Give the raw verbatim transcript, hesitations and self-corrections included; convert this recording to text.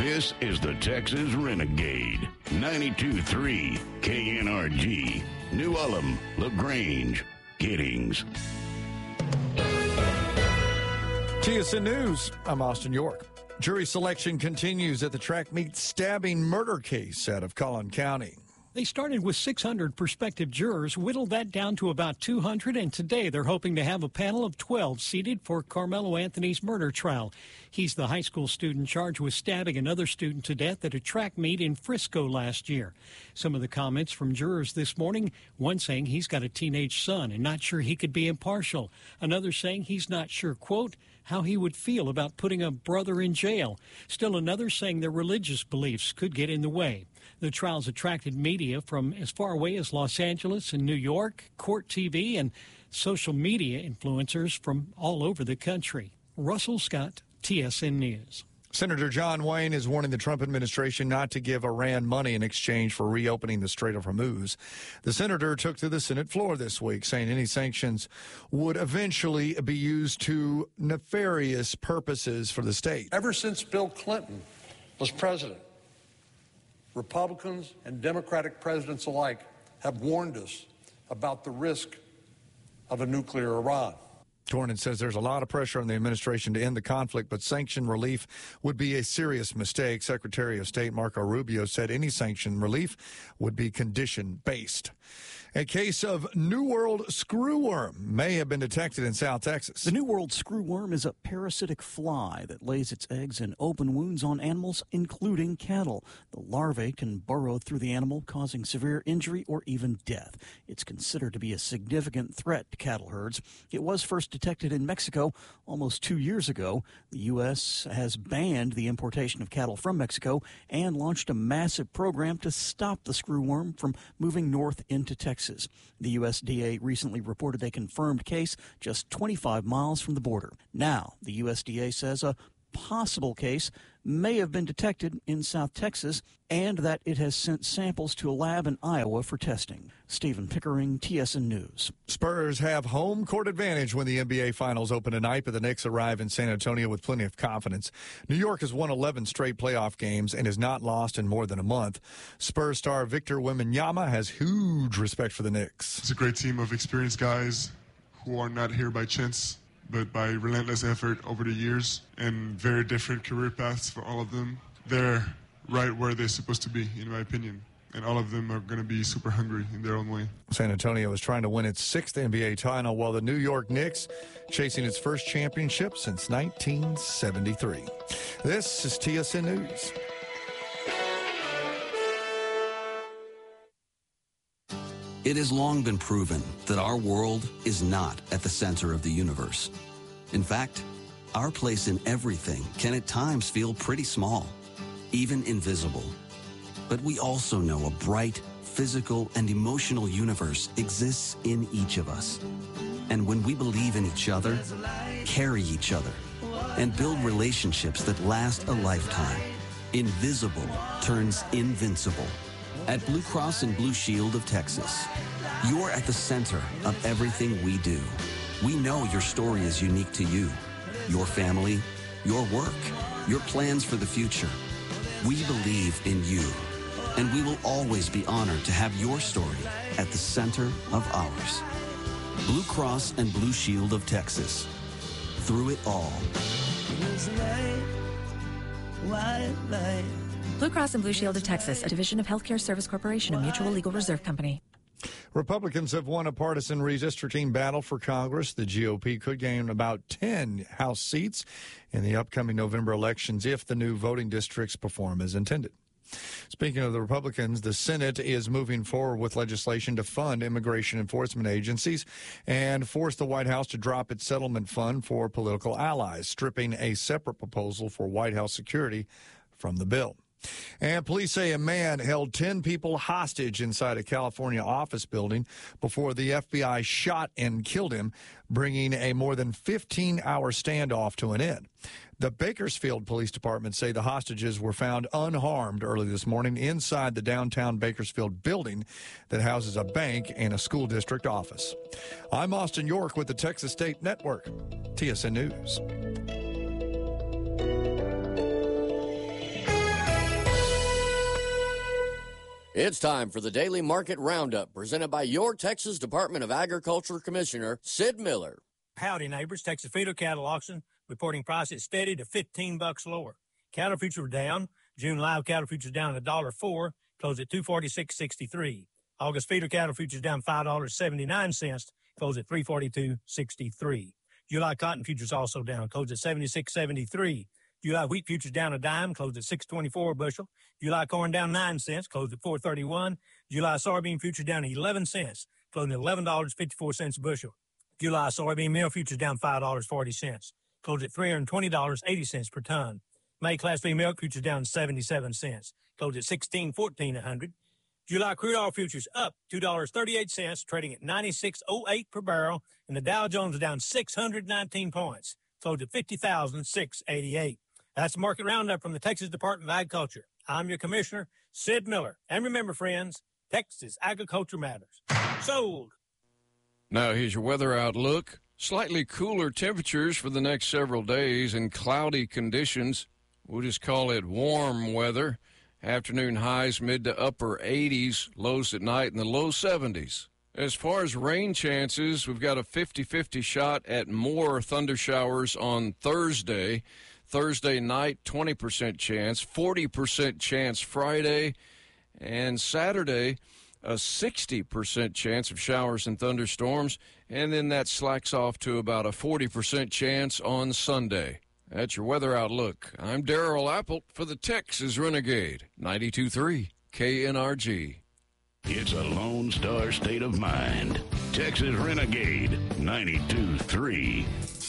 This is the Texas Renegade. ninety-two point three K N R G. New Ulm, LaGrange, Giddings. T S N News, I'm Austin York. Jury selection continues at the track meet stabbing murder case out of Collin County. They started with six hundred prospective jurors, whittled that down to about two hundred, and today they're hoping to have a panel of twelve seated for Carmelo Anthony's murder trial. He's the high school student charged with stabbing another student to death at a track meet in Frisco last year. Some of the comments from jurors this morning, one saying he's got a teenage son and not sure he could be impartial. Another saying he's not sure, quote, how he would feel about putting a brother in jail. Still another saying their religious beliefs could get in the way. The trial's attracted media from as far away as Los Angeles and New York, Court T V, and social media influencers from all over the country. Russell Scott, T S N News. Senator John Wayne is warning the Trump administration not to give Iran money in exchange for reopening the Strait of Hormuz. The senator took to the Senate floor this week, saying any sanctions would eventually be used to nefarious purposes for the state. Ever since Bill Clinton was president, Republicans and Democratic presidents alike have warned us about the risk of a nuclear Iran. Cornyn says there's a lot of pressure on the administration to end the conflict, but sanction relief would be a serious mistake. Secretary of State Marco Rubio said any sanction relief would be condition-based. A case of New World screwworm may have been detected in South Texas. The New World screwworm is a parasitic fly that lays its eggs in open wounds on animals, including cattle. The larvae can burrow through the animal, causing severe injury or even death. It's considered to be a significant threat to cattle herds. It was first detected in Mexico almost two years ago. The U S has banned the importation of cattle from Mexico and launched a massive program to stop the screwworm from moving north into Texas. The U S D A recently reported a confirmed case just twenty-five miles from the border. Now, the U S D A says a possible case may have been detected in South Texas and that it has sent samples to a lab in Iowa for testing. Stephen Pickering, T S N News. Spurs have home court advantage when the N B A Finals open tonight, but the Knicks arrive in San Antonio with plenty of confidence. New York has won eleven straight playoff games and has not lost in more than a month. Spurs star Victor Wembanyama has huge respect for the Knicks. It's a great team of experienced guys who are not here by chance, but by relentless effort over the years, and very different career paths for all of them. They're right where they're supposed to be, in my opinion, and all of them are going to be super hungry in their own way. San Antonio is trying to win its sixth N B A title, while the New York Knicks chasing its first championship since nineteen seventy-three. This is T S N News. It has long been proven that our world is not at the center of the universe. In fact, our place in everything can at times feel pretty small, even invisible. But we also know a bright, physical, and emotional universe exists in each of us. And when we believe in each other, carry each other, and build relationships that last a lifetime, invisible turns invincible. At Blue Cross and Blue Shield of Texas, you're at the center of everything we do. We know your story is unique to you, your family, your work, your plans for the future. We believe in you, and we will always be honored to have your story at the center of ours. Blue Cross and Blue Shield of Texas. Through it all. Blue Cross and Blue Shield of Texas, a division of Healthcare Service Corporation, a mutual legal reserve company. Republicans have won a partisan redistricting battle for Congress. The G O P could gain about ten House seats in the upcoming November elections if the new voting districts perform as intended. Speaking of the Republicans, the Senate is moving forward with legislation to fund immigration enforcement agencies and force the White House to drop its settlement fund for political allies, stripping a separate proposal for White House security from the bill. And police say a man held ten people hostage inside a California office building before the F B I shot and killed him, bringing a more than fifteen-hour standoff to an end. The Bakersfield Police Department say the hostages were found unharmed early this morning inside the downtown Bakersfield building that houses a bank and a school district office. I'm Austin York with the Texas State Network, T S N News. It's time for the Daily Market Roundup, presented by your Texas Department of Agriculture Commissioner, Sid Miller. Howdy, neighbors. Texas feeder cattle auction reporting prices steady to fifteen bucks lower. Cattle futures were down. June live cattle futures down one dollar four, closed at two forty-six sixty-three. August feeder cattle futures down five dollars and seventy-nine cents, closed at three forty-two sixty-three. July cotton futures also down, closed at seventy-six seventy-three. July wheat futures down a dime, closed at six twenty-four a bushel. July corn down nine cents, closed at four thirty-one. July soybean futures down eleven cents, closing at eleven dollars and fifty-four cents a bushel. July soybean meal futures down five dollars and forty cents, closed at three hundred twenty dollars and eighty cents per ton. May Class B milk futures down seventy-seven cents, closed at sixteen fourteen a hundred. July crude oil futures up two dollars and thirty-eight cents, trading at ninety-six oh eight per barrel, and the Dow Jones is down six hundred nineteen points, closed at fifty thousand six hundred eighty-eight. That's the Market Roundup from the Texas Department of Agriculture. I'm your commissioner, Sid Miller. And remember, friends, Texas agriculture matters. Sold. Now here's your weather outlook. Slightly cooler temperatures for the next several days and cloudy conditions. We'll just call it warm weather. Afternoon highs mid to upper eighties, lows at night in the low seventies. As far as rain chances, we've got a fifty-fifty shot at more thunder showers on Thursday. Thursday night, twenty percent chance, forty percent chance Friday, and Saturday, a sixty percent chance of showers and thunderstorms, and then that slacks off to about a forty percent chance on Sunday. That's your weather outlook. I'm Darrell Apple for the Texas Renegade, ninety-two point three K N R G. It's a Lone Star state of mind. Texas Renegade, ninety-two point three.